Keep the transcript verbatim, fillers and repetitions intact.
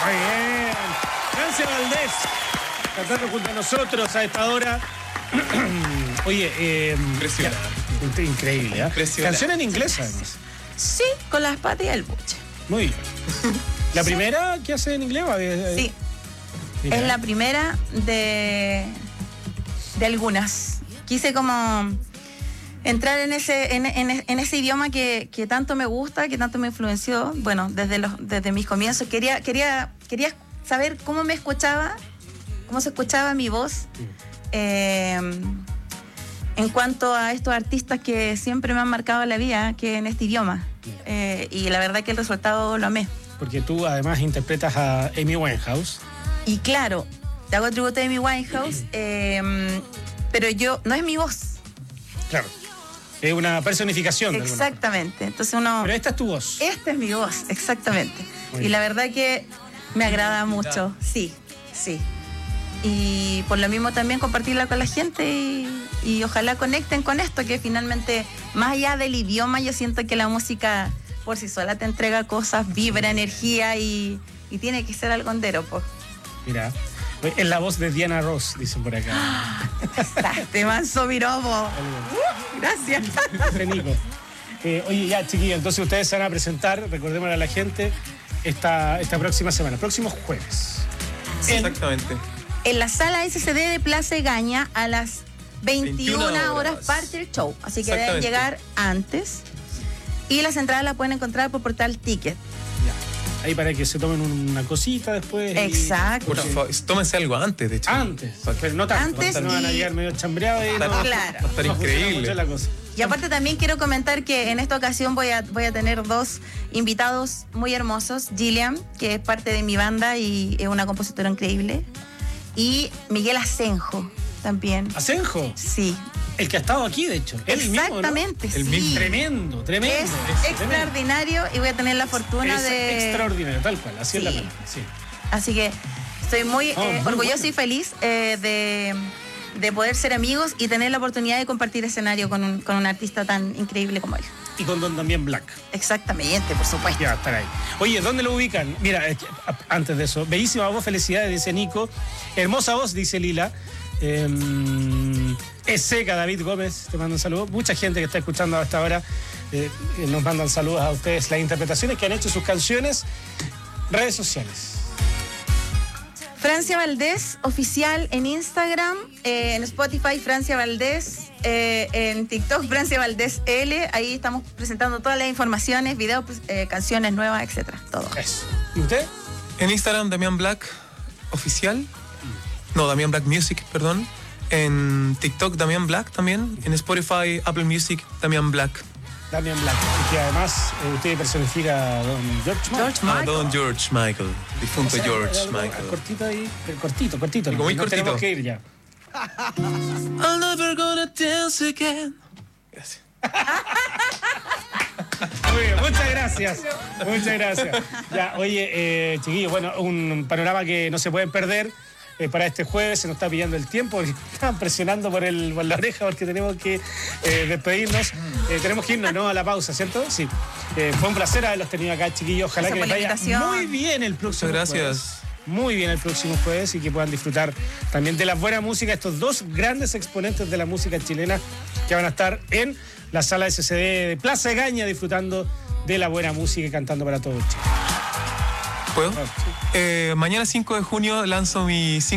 Muy bien. Francia Valdés, cantando junto a nosotros a esta hora. Oye, eh, impresionante. Ya, increíble, ¿eh? Impresionante. Canción en inglés, además. Sí, con las patas y el buche. Muy bien. ¿La primera que hace en inglés? Sí. Mira. Es la primera de, de algunas. Quise como entrar en ese, en, en, en ese idioma que, que tanto me gusta, que tanto me influenció. Bueno, desde, los, desde mis comienzos. Quería, quería, quería saber cómo me escuchaba, cómo se escuchaba mi voz. Eh, en cuanto a estos artistas que siempre me han marcado la vida, que en este idioma. Eh, y la verdad que el resultado lo amé. Porque tú además interpretas a Amy Winehouse. Y claro, te hago tributo a Amy Winehouse, eh, pero yo, no es mi voz. Claro. Es una personificación. De exactamente. Entonces uno... Pero esta es tu voz. Esta es mi voz, exactamente. Y la verdad que me agrada mucho. Sí, sí. Y por lo mismo también compartirla con la gente y, y ojalá conecten con esto, que finalmente, más allá del idioma, yo siento que la música por sí sola te entrega cosas, vibra, energía y, y tiene que ser algondero, pues. Mira, es la voz de Diana Ross, dicen por acá. Te manso mirobo. Uh, gracias. Nico. Eh, oye, ya, chiquillos, entonces ustedes se van a presentar, recordémosle a la gente, esta, esta próxima semana, próximo jueves. Sí, exactamente. En la sala S C D de Plaza Egaña a las veintiuna horas parte el show. Así que deben llegar antes. Y las entradas las pueden encontrar por Portal Ticket. Ya. Ahí para que se tomen una cosita después. Exacto. Por favor, tómense algo antes, de hecho. Antes. Pero no tanto. Antes no van a llegar medio chambreados y no, claro. Va a estar increíble. La cosa. Y aparte también quiero comentar que en esta ocasión voy a, voy a tener dos invitados muy hermosos. Gillian, que es parte de mi banda y es una compositora increíble. Y Miguel Asenjo también. ¿Asenjo? Sí. El que ha estado aquí, de hecho. Él exactamente, mismo, ¿no? sí. El mismo. Tremendo, tremendo. Es, es extraordinario tremendo. Y voy a tener la fortuna es de... extraordinario, tal cual, así sí. es la palabra, sí. Así que estoy muy, oh, eh, muy orgullosa bueno. y feliz eh, de, de poder ser amigos y tener la oportunidad de compartir escenario con un, con un artista tan increíble como él. Y con Don Damián Black. Exactamente, por supuesto. Ya, estar ahí. Oye, ¿dónde lo ubican? Mira, eh, antes de eso, bellísima voz, felicidades, dice Nico. Hermosa voz, dice Lila. Eh, es seca, David Gómez, te mando un saludo. Mucha gente que está escuchando hasta ahora eh, nos mandan saludos a ustedes. Las interpretaciones que han hecho sus canciones, redes sociales. Francia Valdés, oficial en Instagram, eh, en Spotify, Francia Valdés, eh, en TikTok, Francia Valdés L. Ahí estamos presentando todas las informaciones, videos, eh, canciones nuevas, etcétera. Todo. Eso. ¿Y usted? En Instagram, Damián Black, oficial. No, Damián Black Music, perdón. En TikTok, Damián Black también. En Spotify, Apple Music, Damián Black. Damián Black. Y que además eh, usted personifica a don George Michael. George Michael. A don George Michael, difunto O sea, George algo, Michael. Cortito ahí, cortito, cortito. Digo, muy no cortito. Tenemos que ir ya. I'm never gonna dance again. Gracias. Muy bien, muchas gracias. Muchas gracias. Ya, oye, eh, chiquillos, bueno, un panorama que no se pueden perder. Eh, para este jueves se nos está pillando el tiempo, están presionando por, el, por la oreja porque tenemos que eh, despedirnos. Eh, tenemos que irnos, ¿no? A la pausa, ¿cierto? Sí. Eh, fue un placer haberlos tenido acá, chiquillos. Ojalá Gracias que les por la vaya invitación. muy bien el próximo Muchas gracias. jueves. Muy bien el próximo jueves y que puedan disfrutar también de la buena música, estos dos grandes exponentes de la música chilena que van a estar en la sala S C D de Plaza Egaña disfrutando de la buena música y cantando para todos Chile. ¿Puedo? Eh, mañana cinco de junio lanzo mi